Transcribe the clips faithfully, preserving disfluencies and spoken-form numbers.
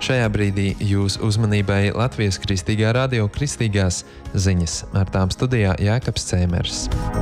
Šajā brīdī jūs uzmanībai Latvijas Kristīgā radio kristīgās ziņas. Ar tām studijā Jākaps Cēmers.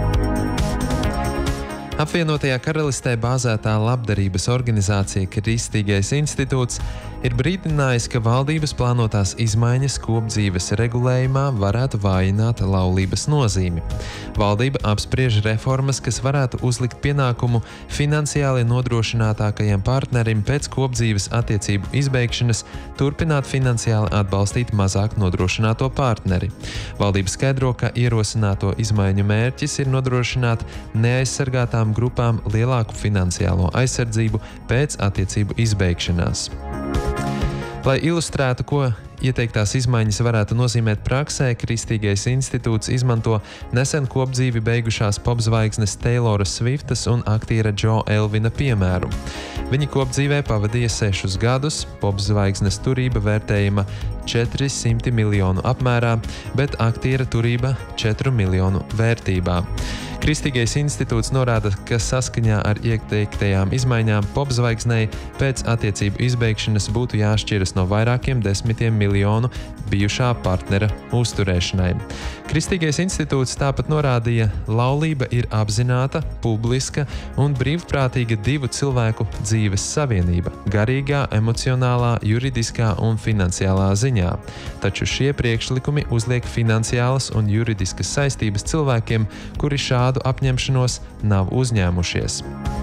Apvienotajā Karalistē bāzētā labdarības organizācija Kristīgais institūts ir brīdinājis, ka valdības plānotās izmaiņas kopdzīves regulējumā varētu vājināt laulības nozīmi. Valdība apspriež reformas, kas varētu uzlikt pienākumu finansiāli nodrošinātākajam partnerim pēc kopdzīves attiecību izbeigšanas turpināt finansiāli atbalstīt mazāk nodrošināto partneri. Valdība skaidro, ka ierosināto izmaiņu mērķis ir nodrošināt neaizsargātām grupām lielāku finansiālo aizsardzību pēc attiecību izbeigšanās. Lai ilustrētu, ko ieteiktās izmaiņas varētu nozīmēt praksē, Kristīgais institūts izmanto nesen kopdzīvi beigušās popzvaigznes Tayloras Swiftas un aktiera Džo Elvina piemēru. Viņi kopdzīvē pavadīja sešus gadus, popzvaigznes turība vērtējama četri simti miljonu apmērā, bet aktiera turība četru miljonu vērtībā. Kristīgais institūts norāda, ka saskaņā ar ieteiktajām izmaiņām popzvaigznei pēc attiecību izbeigšanas būtu jāšķiras no vairākiem desmitiem miljonu bijušā partnera uzturēšanai. Kristīgais institūts tāpat norādīja, laulība ir apzināta, publiska un brīvprātīga divu cilvēku dzīves savienība – garīgā, emocionālā, juridiskā un finansiālā ziņā. Taču šie priekšlikumi uzliek finansiālas un juridiskas saistības cilvēkiem, kuri šādu apņemšanos nav uzņēmušies.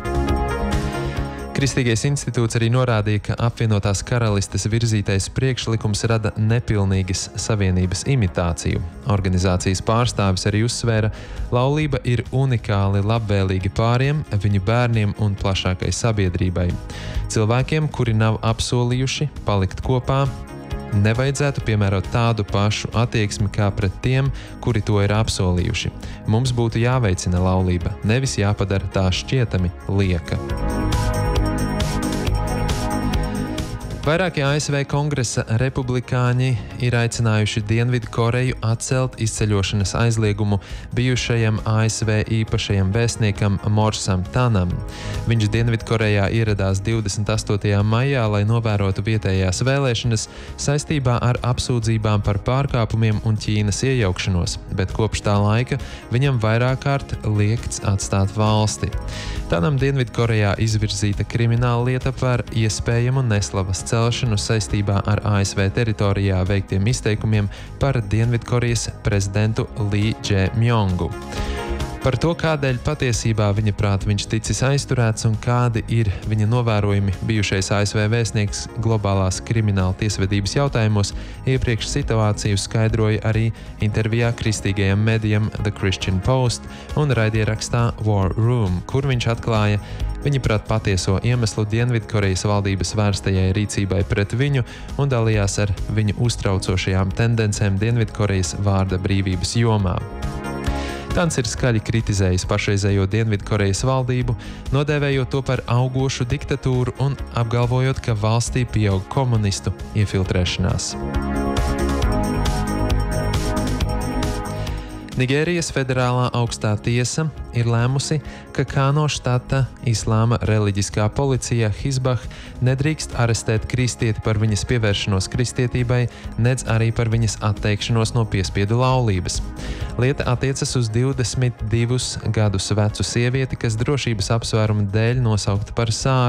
Kristīgais institūts arī norādīja, ka apvienotās karalistes virzītais priekšlikums rada nepilnīgas savienības imitāciju. Organizācijas pārstāvis arī uzsvēra, laulība ir unikāli labvēlīga pāriem, viņu bērniem un plašākai sabiedrībai. Cilvēkiem, kuri nav apsolījuši palikt kopā, nevajadzētu piemērot tādu pašu attieksmi kā pret tiem, kuri to ir apsolījuši. Mums būtu jāveicina laulība, nevis jāpadara tā šķietami lieka. Vairākie A S V kongresa republikāņi ir aicinājuši Dienvidkoreju atcelt izceļošanas aizliegumu bijušajam A S V īpašajam vēstniekam Morsam Tanam. Viņš Dienvidkorejā ieradās divdesmit astotajā maijā, lai novērotu vietējās vēlēšanas saistībā ar apsūdzībām par pārkāpumiem un Ķīnas iejaukšanos, bet kopš tā laika viņam vairāk kārt liegts atstāt valsti. Tanam Dienvidkorejā izvirzīta krimināla lieta par iespējamu neslavas celšanu saistībā ar A S V teritorijā veiktiem izteikumiem par Dienvidkorejas prezidentu Lee Jae-myungu. Par to, kādēļ patiesībā viņa prāt viņš ticis aizturēts un kādi ir viņa novērojumi bijušais A S V vēstnieks globālās krimināla tiesvedības jautājumos, iepriekš situāciju skaidroja arī intervijā kristīgajam medijam The Christian Post un raidierakstā War Room, kur viņš atklāja viņa prāt patieso iemeslu Dienvidkorejas valdības vērstajai rīcībai pret viņu un dalījās ar viņu uztraucošajām tendencēm Dienvidkorejas vārda brīvības jomā. Tans ir skaļi kritizējis pašreizējo Dienvidkorejas valdību, nodēvējot to par augošu diktatūru un apgalvojot, ka valstī pieaug komunistu iefiltrēšanās. Nigērijas federālā augstā tiesa ir lēmusi, ka Kano štata islāma reliģiskā policija Hizbah nedrīkst arestēt kristieti par viņas pievēršanos kristietībai, nedz arī par viņas atteikšanos no piespiedu laulības. Lieta attiecas uz divdesmit divus gadus vecu sievieti, kas drošības apsvērumu dēļ nosaukta par sāru.